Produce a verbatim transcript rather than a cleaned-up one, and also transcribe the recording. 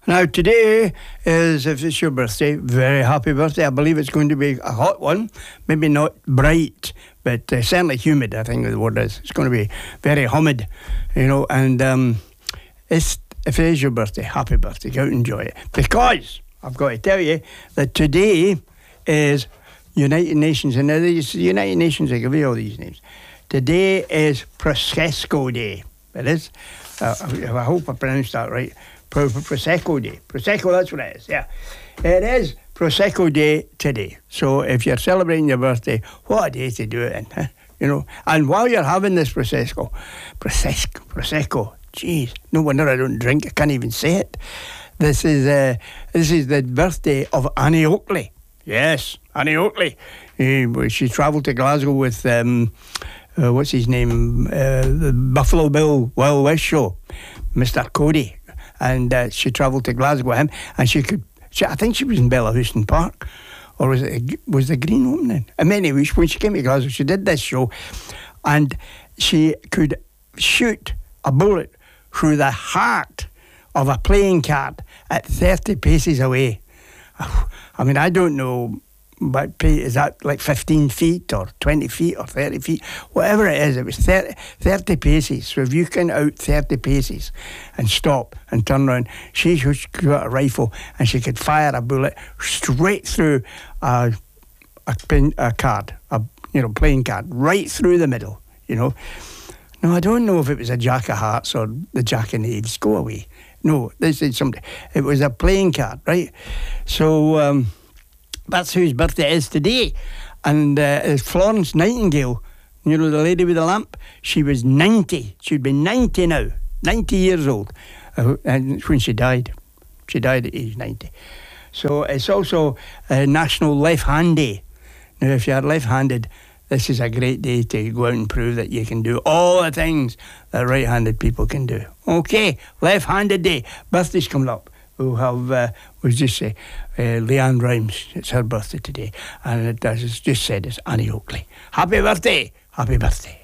Now, today is, if it's your birthday, very happy birthday. I believe it's going to be a hot one. Maybe not bright, but uh, certainly humid, I think the word is. It's going to be very humid, you know, and um, it's, if it is your birthday, happy birthday. Go out and enjoy it. Because I've got to tell you that today is United Nations, and these United Nations, I give you all these names. Today is Prosecco Day. It is. Uh, I hope I pronounced that right. Pro- Prosecco Day. Prosecco, that's what it is, yeah. It is Prosecco Day today. So if you're celebrating your birthday, what a day to do it in, huh? You know. And while you're having this Prosecco, Prosecco, Prosecco, jeez, no wonder I don't drink. I can't even say it. This is uh, this is the birthday of Annie Oakley. Yes, Annie Oakley. Uh, she travelled to Glasgow with, um, uh, what's his name, uh, the Buffalo Bill Wild West show, Mister Cody. And uh, she travelled to Glasgow with him, and she could, she, I think she was in Bellahouston Park, or was it, was the Green opening? And anyway, when she came to Glasgow, she did this show, and she could shoot a bullet through the heart of a playing card at thirty paces away. I mean, I don't know, but is that like fifteen feet or twenty feet or thirty feet? Whatever it is, it was thirty, thirty paces. So if you can out thirty paces and stop and turn around, she got a rifle and she could fire a bullet straight through a, a, pin, a card, a you know playing card, right through the middle, you know. Now, I don't know if it was a Jack of Hearts or the Jack of Knaves. Go away. No, this is somebody. It was a playing card, right? So um, that's whose birthday it is today. And uh, it's Florence Nightingale, you know, the lady with the lamp. She was ninety. She'd be ninety now, ninety years old, uh, and when she died. She died at age ninety. So it's also uh, National Left Hand Day. Now, if you're left-handed, this is a great day to go out and prove that you can do all the things that right-handed people can do. Okay, left-handed day. Birthday's coming up. We'll have, uh, we'll just say, uh, Leanne Rimes. It's her birthday today. And it, as it's just said, it's Annie Oakley. Happy birthday. Happy birthday.